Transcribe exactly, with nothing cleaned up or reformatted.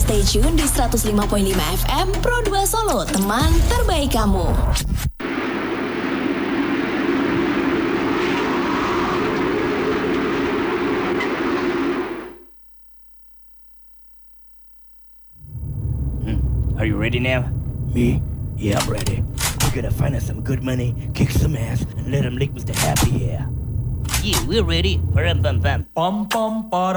stay tune di seratus lima koma lima F M Pro dua Solo, teman terbaik kamu. Are you ready now? Me? Yeah, I'm ready. We're gonna find us some good money, kick some ass, and let them lick Mister Happy here. Yeah, we're ready. Pum pum pum. Pum pum para.